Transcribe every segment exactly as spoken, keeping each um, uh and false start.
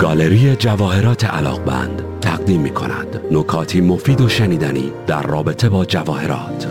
گالری جواهرات علاقمند تقدیم می کند نکاتی مفید و شنیدنی در رابطه با جواهرات.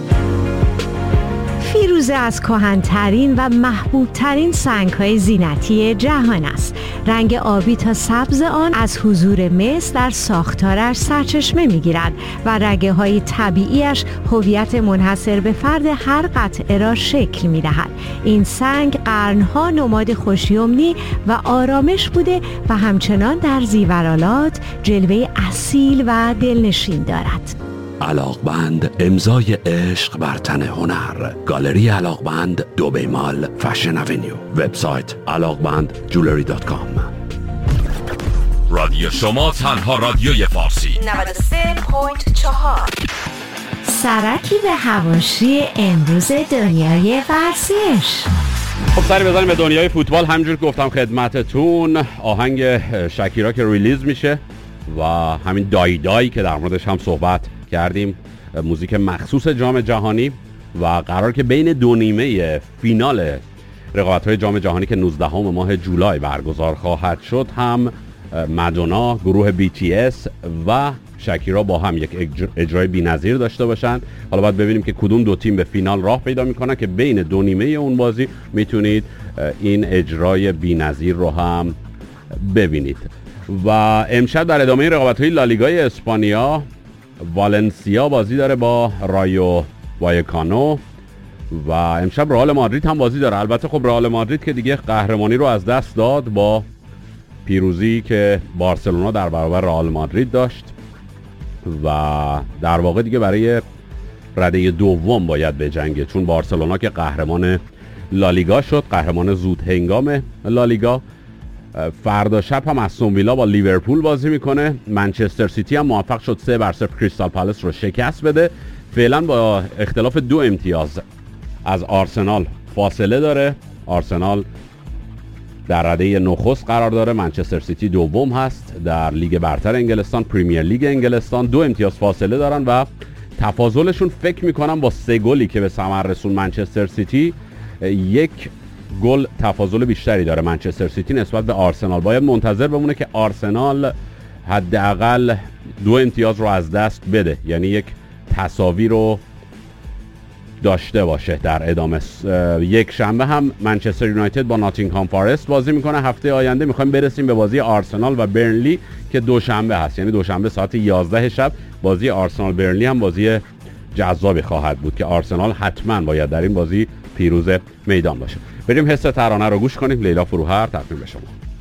فیروزه از کهن‌ترین و محبوب‌ترین سنگ‌های زینتی جهان است. رنگ آبی تا سبز آن از حضور مس در ساختارش سرچشمه می‌گیرد و رگه‌های طبیعیش هویت منحصر به فرد هر قطعه را شکل می‌دهد. این سنگ قرن‌ها نماد خوشیمنی و آرامش بوده و همچنان در زیورالات جلوه اصیل و دلنشین دارد. علاقمند، امضای عشق بر تن هنر. گالری علاقمند، دبی مال، فشن اونیو. وبسایت علاقمند جولری دات کام. رادیو شما تنها رادیوی فارسی نود و سه ممیز چهار. سرکی به حواشی امروز دنیای ورزش. خب سری بزنیم به دنیای فوتبال. همونجور که گفتم خدمتتون، آهنگ شکیرا که ریلیز میشه و همین دای دای که در موردش هم صحبت کردیم، موزیک مخصوص جام جهانی و قرار که بین دو نیمه فینال رقابت‌های جام جهانی که نوزدهم ماه جولای برگزار خواهد شد، هم مادونا، گروه بی تی اس و شکیرا با هم یک اجرای بی‌نظیر داشته باشن. حالا باید ببینیم که کدوم دو تیم به فینال راه پیدا میکنن که بین دو نیمه اون بازی میتونید این اجرای بی‌نظیر رو هم ببینید. و امشب در ادامه رقابت‌های لالیگای اسپانیا، والنسیا بازی داره با رایو وایکانو و امشب رئال مادرید هم بازی داره. البته خب رئال مادرید که دیگه قهرمانی رو از دست داد با پیروزی که بارسلونا در برابر رئال مادرید داشت و در واقع دیگه برای رده دوم باید بجنگه، چون بارسلونا که قهرمان لالیگا شد، قهرمان زود هنگام لالیگا. فردا شب هم استون ویلا با لیورپول بازی میکنه. منچستر سیتی هم موفق شد سه بر صفر کریستال پالاس رو شکست بده. فعلا با اختلاف دو امتیاز از آرسنال فاصله داره. آرسنال در رده نخست قرار داره، منچستر سیتی دوم هست. در لیگ برتر انگلستان، پریمیر لیگ انگلستان، دو امتیاز فاصله دارن و تفاضلشون فکر میکنم با سه گلی که به ثمر رسون منچستر سیتی، یک گل تفاضل بیشتری داره منچستر سیتی نسبت به آرسنال. باید منتظر بمونه که آرسنال حداقل دو امتیاز رو از دست بده، یعنی یک تساوی رو داشته باشه در ادامه. یک شنبه هم منچستر یونایتد با ناتینگهام فارست بازی میکنه. هفته آینده میخوایم برسیم به بازی آرسنال و برنلی که دوشنبه هست، یعنی دوشنبه ساعت یازده شب بازی آرسنال برنلی هم بازی جذابی خواهد بود که آرسنال حتما باید در این بازی پیروز میدان باشه. بریم حس ترانه رو گوش کنیم. لیلا فروهر تقدیم به شما.